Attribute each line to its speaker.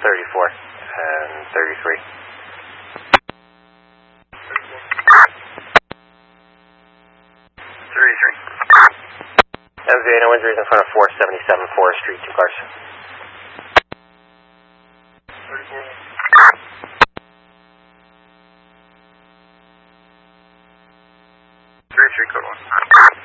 Speaker 1: 34 and 33. 33. MV, no injuries in front of 477 Forest Street, 2 cars. 34. 33, code 1.